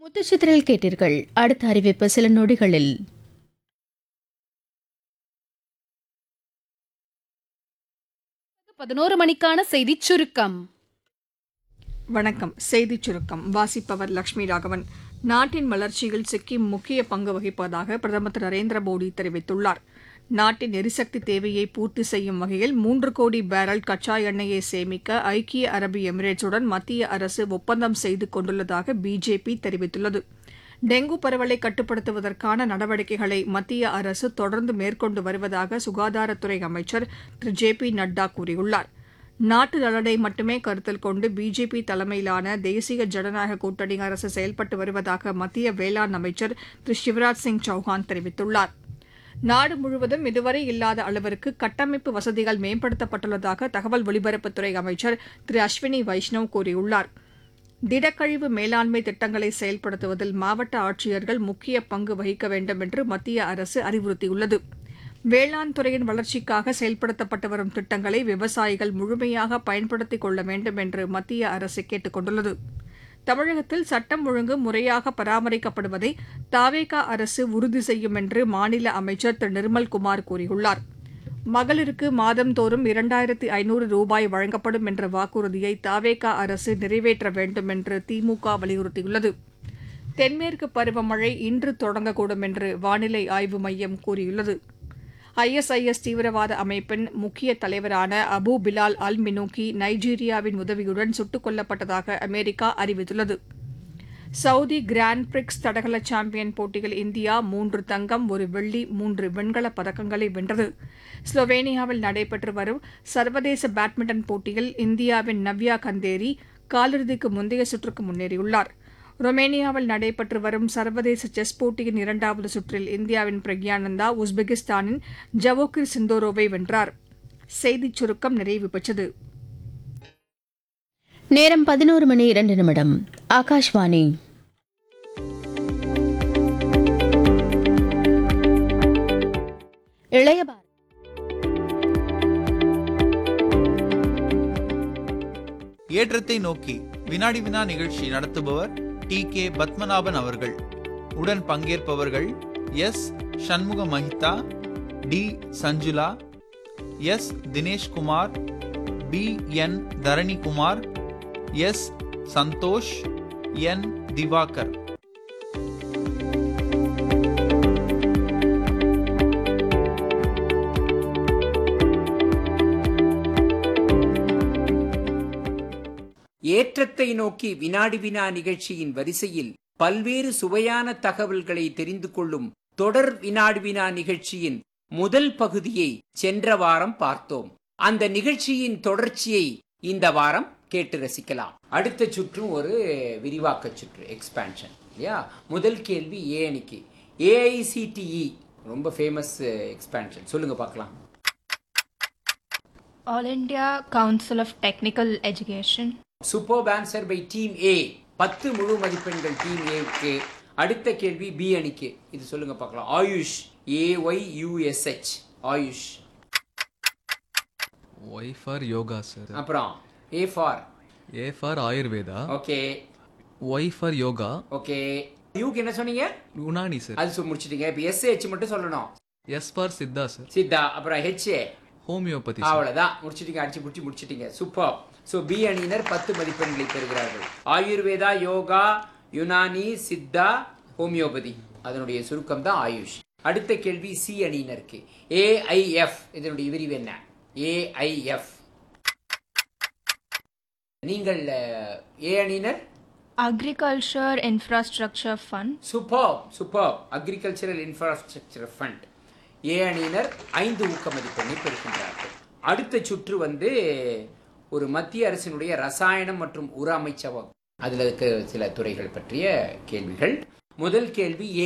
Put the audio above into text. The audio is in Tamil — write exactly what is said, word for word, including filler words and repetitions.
முத்துச்சித்திரில் கேட்டீர்கள். அடுத்த அறிவிப்பு சில நொடிகளில். பதினோரு மணிக்கான செய்திச் சுருக்கம். வணக்கம். செய்திச் சுருக்கம் வாசிப்பவர் லட்சுமி ராகவன். நாட்டின் வளர்ச்சியில் சிக்கிம் முக்கிய பங்கு வகிப்பதாக பிரதமர் திரு நரேந்திர மோடி தெரிவித்துள்ளார். நாட்டின் எரிசக்தி தேவையை பூர்த்தி செய்யும் வகையில் மூன்று கோடி பேரல் கச்சா எண்ணெயை சேமிக்க ஐக்கிய அரபு எமிரேட்ஸுடன் மத்திய அரசு ஒப்பந்தம் செய்து கொண்டுள்ளதாக பிஜேபி தெரிவித்துள்ளது. டெங்கு பரவலை கட்டுப்படுத்துவதற்கான நடவடிக்கைகளை மத்திய அரசு தொடர்ந்து மேற்கொண்டு வருவதாக சுகாதாரத்துறை அமைச்சர் திரு ஜே பி நட்டா கூறியுள்ளார். நாட்டு நலனை மட்டுமே கருத்தில் கொண்டு பிஜேபி தலைமையிலான தேசிய ஜனநாயக கூட்டணி அரசு செயல்பட்டு வருவதாக மத்திய வேளாண் அமைச்சர் திரு சிவராஜ் சிங் சௌஹான் தெரிவித்துள்ளார். நாடு முழுவதும் இதுவரை இல்லாத அளவிற்கு கட்டமைப்பு வசதிகள் மேம்படுத்தப்பட்டுள்ளதாக தகவல் ஒலிபரப்புத்துறை அமைச்சர் திரு அஸ்வினி வைஷ்ணவ் கூறியுள்ளார். திடக்கழிவு மேலாண்மை திட்டங்களை செயல்படுத்துவதில் மாவட்ட ஆட்சியர்கள் முக்கிய பங்கு வகிக்க வேண்டும் என்று மத்திய அரசு அறிவுறுத்தியுள்ளது. வேளாண் துறையின் வளர்ச்சிக்காக செயல்படுத்தப்பட்டு வரும் திட்டங்களை விவசாயிகள் முழுமையாக பயன்படுத்திக் கொள்ள வேண்டும் என்று மத்திய அரசு கேட்டுக் கொண்டுள்ளது. தமிழகத்தில் சட்டம் ஒழுங்கு முறையாக பராமரிக்கப்படுவதை தாவேகா அரசு உறுதி செய்யும் என்று மாநில அமைச்சர் திரு நிர்மல்குமார் கூறியுள்ளார். மகளிருக்கு மாதந்தோறும் இரண்டாயிரத்து ஐநூறு ரூபாய் வழங்கப்படும் என்ற வாக்குறுதியை தாவேகா அரசு நிறைவேற்ற வேண்டும் என்று திமுக வலியுறுத்தியுள்ளது. தென்மேற்கு பருவமழை இன்று தொடங்கக்கூடும் என்று வானிலை ஆய்வு மையம் கூறியுள்ளது. ஐ எஸ் ஐ எஸ் தீவிரவாத அமைப்பின் முக்கிய தலைவரான அபு பிலால் அல் மினூக்கி நைஜீரியாவின் உதவியுடன் சுட்டுக் கொல்லப்பட்டதாக அமெரிக்கா அறிவித்துள்ளது. சவுதி கிராண்ட் பிரிக்ஸ் தடகள சாம்பியன் போட்டியில் இந்தியா மூன்று தங்கம் ஒரு வெள்ளி மூன்று வெண்கலப் பதக்கங்களை வென்றது. ஸ்லோவேனியாவில் நடைபெற்று வரும் சர்வதேச பேட்மிண்டன் போட்டியில் இந்தியாவின் நவ்யா கந்தேரி காலிறுதிக்கு முந்தைய சுற்றுக்கு முன்னேறியுள்ளார். ரொமேனியாவில் நடைபெற்று வரும் சர்வதேச செஸ் போட்டியின் இரண்டாவது சுற்றில் இந்தியாவின் பிரக்யானந்தா உஸ்பெகிஸ்தானின் ஜவோகிர் சிந்தோரோவை வென்றார். செய்திச் சுருக்கம் நிறைவு பெற்றது. நேரம் பதினோரு மணி இரண்டு நிமிடம். ஆகாஷ்வாணி. இளைய பாரதம். ஏற்றத்தை நோக்கி வினாடி வினா நிகழ்ச்சி நடத்துபவர் டி கே பத்மநாபன் அவர்கள். உடன் பங்கேற்பவர்கள் S Shanmuga Mahitha, D Sanjula, S Dineshkumar, B என் தரணிகுமார், எஸ் சந்தோஷ், என் திவாகர். ஏற்றத்தை நோக்கி வினாடி வினா நிகழ்ச்சியின் வரிசையில் பல்வேறு சுவையான தகவல்களை தெரிந்து கொள்ளும் தொடர் வினாடி வினா நிகழ்ச்சியின் முதல் பகுதியை சென்ற வாரம் பார்த்தோம். அந்த நிகழ்ச்சியின் தொடர்ச்சியை இந்த வாரம் கேட்டு ரசிக்கலாம். அடுத்த சுற்றும் ஒரு விரிவாக்க சுற்று, எக்ஸ்பான்ஷன் இல்லையா? முதல் கேள்வி ஏ அணிக்கு. ஏ ஐ சி டி இ ரொம்ப ஃபேமஸ் எக்ஸ்பான்ஷன், சொல்லுங்க பார்க்கலாம். All India Council of Technical Education. Superb answer by team A. பத்து முழு மதிப்பெண்கள் டீம் ஏவுக்கு. அடுத்த கேள்வி பி அணிக்கு. இது சொல்லுங்க பார்க்கலாம். ஆயுஷ், ஏ why you S H, AYUSH. Y for yoga sir. அப்புறம் A for A for ayurveda. Okay. Y for yoga. Okay. யூக்கு என்ன சொன்னீங்க? Unani sir. அது சொல்லி முடிச்சிட்டீங்க. இப்போ எஸ் ஹெச் மட்டும் சொல்லணும். S for siddha sir. Siddha. அப்புறம் ஹெச் ஏ Homeopathy sir. அவ்வளவுதான், முடிச்சிட்டீங்க. அடிச்சு பிடிச்சி முடிச்சிட்டீங்க. சூப்பர். ஸோ பி அணியினர் பத்து மதிப்பெண்களை பெறுகிறார்கள். ஆயுர்வேதா, யோகா, யுனானி, சித்தா, ஹோமியோபதி, அதனுடைய சுருக்கம் தான் ஆயுஷ். அடுத்த கேள்வி சி அணியினருக்கு. ஏ ஐ எஃப் இதனுடைய விரிவு என்ன? ஏ ஐ எஃப். நீங்கள் ஏ அணியினர்? Agriculture Infrastructure Fund. Super super. Agricultural infrastructure fund. ஏ அணியினர் ஐந்து ஊக்க மதிப்பெண்ணை பெறுகின்றார்கள். அடுத்த சுற்று வந்து ஒரு மத்திய அரசினுடைய ரசாயனம் மற்றும் உர அமைச்சகம், அதில் இருக்க சில துறைகள் பற்றிய கேள்விகள். முதல் கேள்வி ஏ